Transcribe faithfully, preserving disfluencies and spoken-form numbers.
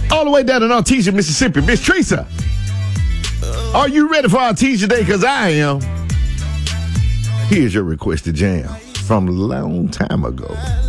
All the way down in Artesia, Mississippi. Miss Teresa, are you ready for Artesia Day? Because I am. Here's your requested jam from a long time ago.